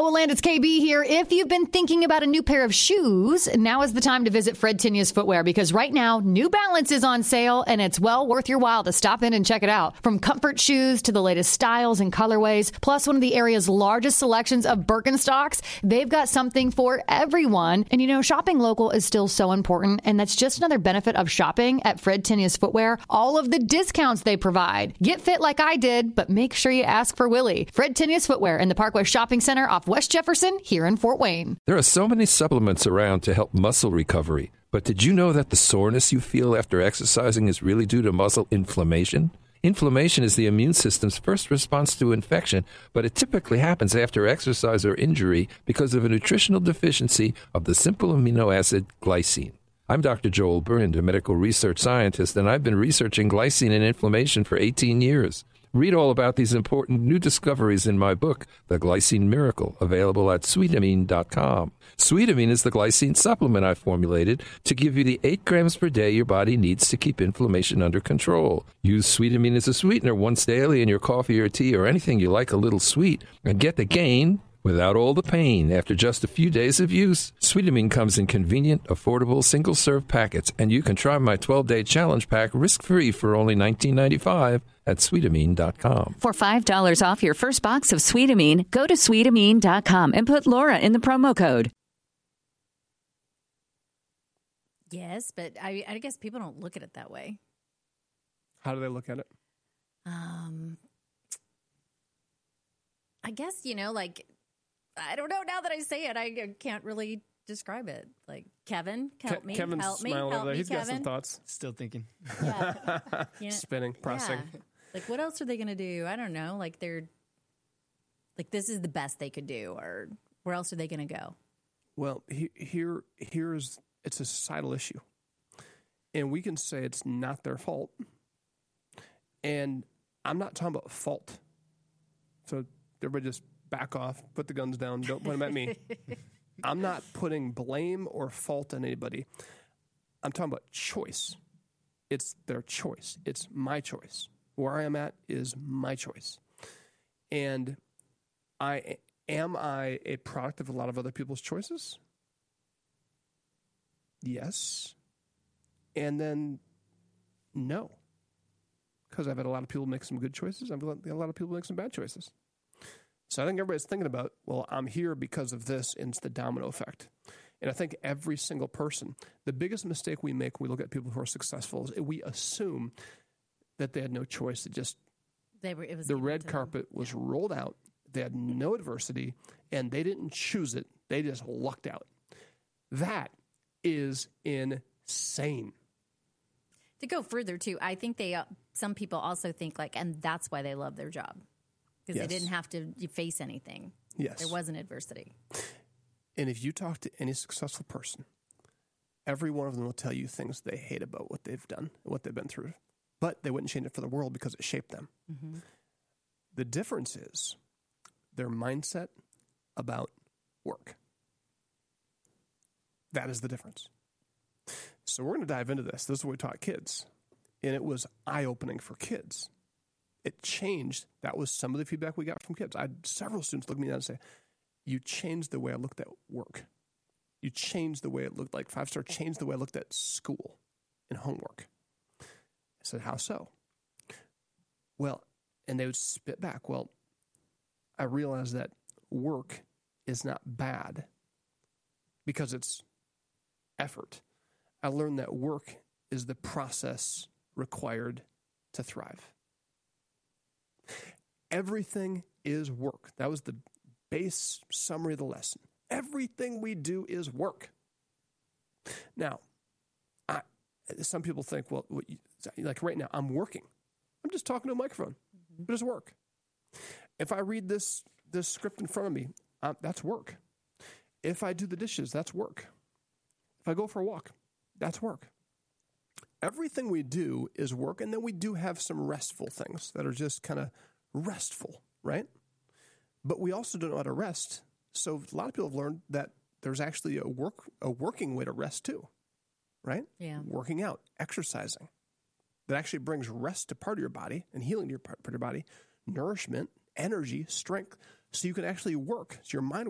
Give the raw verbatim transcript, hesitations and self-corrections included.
Well, Land, it's K B here. If you've been thinking about a new pair of shoes, now is the time to visit Fred Tinius Footwear, because right now, New Balance is on sale, and it's well worth your while to stop in and check it out. From comfort shoes to the latest styles and colorways, plus one of the area's largest selections of Birkenstocks, they've got something for everyone. And you know, shopping local is still so important, and that's just another benefit of shopping at Fred Tinius Footwear. All of the discounts they provide. Get fit like I did, but make sure you ask for Willie. Fred Tinius Footwear in the Parkway Shopping Center off West Jefferson here in Fort Wayne. There are so many supplements around to help muscle recovery, but did you know that the soreness you feel after exercising is really due to muscle inflammation? Inflammation is the immune system's first response to infection, but it typically happens after exercise or injury because of a nutritional deficiency of the simple amino acid glycine. I'm Doctor Joel Burnd, a medical research scientist, and I've been researching glycine and inflammation for eighteen years. Read all about these important new discoveries in my book, The Glycine Miracle, available at sweetamine dot com. Sweetamine is the glycine supplement I formulated to give you the eight grams per day your body needs to keep inflammation under control. Use Sweetamine as a sweetener once daily in your coffee or tea or anything you like a little sweet, and get the gain without all the pain after just a few days of use. Sweetamine comes in convenient, affordable, single-serve packets, and you can try my twelve-day challenge pack risk-free for only nineteen ninety-five at sweetamine dot com. For five dollars off your first box of Sweetamine, go to sweetamine dot com and put Laura in the promo code. Yes, but I, I guess people don't look at it that way. How do they look at it? Um, I guess, you know, like, I don't know. Now that I say it, I can't really describe it. Like, Kevin, help Ke- me, Kevin's help me, smiling help over there. me, He's Kevin. got some thoughts. Still thinking. Yeah. You know, Spinning, processing. yeah. Like, what else are they going to do? I don't know. Like, they're, like, this is the best they could do, or where else are they going to go? Well, he, here, here's, it's a societal issue. And we can say it's not their fault. And I'm not talking about fault. So everybody just back off, put the guns down, don't point them at me. I'm not putting blame or fault on anybody. I'm talking about choice. It's their choice. It's my choice. Where I am at is my choice. And I am I a product of a lot of other people's choices? Yes. And then no. Because I've had a lot of people make some good choices. I've had a lot of people make some bad choices. So I think everybody's thinking about, well, I'm here because of this, and it's the domino effect. And I think every single person, the biggest mistake we make when we look at people who are successful is we assume that they had no choice. It just, They were, it was the red carpet them. was Yeah. rolled out. They had no adversity, and they didn't choose it. They just lucked out. That is insane. To go further, too, I think they, uh, some people also think, like, and that's why they love their job. Because Yes. they didn't have to face anything. Yes. There wasn't adversity. And if you talk to any successful person, every one of them will tell you things they hate about what they've done, what they've been through. But they wouldn't change it for the world because it shaped them. Mm-hmm. The difference is their mindset about work. That is the difference. So we're going to dive into this. This is what we taught kids. And it was eye-opening for kids. It changed. That was some of the feedback we got from kids. I had several students look at me down and say, you changed the way I looked at work. You changed the way it looked like five-star, changed the way I looked at school and homework. I said, how so? Well, and they would spit back, well, I realized that work is not bad because it's effort. I learned that work is the process required to thrive. Everything is work. That was the base summary of the lesson. Everything we do is work. Now, I, some people think, well, like right now, I'm working. I'm just talking to a microphone. Mm-hmm. But it's work. If I read this this script in front of me, uh, that's work. If I do the dishes, that's work. If I go for a walk, that's work. Everything we do is work, and then we do have some restful things that are just kind of restful, right? But we also don't know how to rest. So a lot of people have learned that there's actually a work a working way to rest too, right? Yeah. Working out, exercising. That actually brings rest to part of your body and healing to your part of your body, nourishment, energy, strength, so you can actually work. So your mind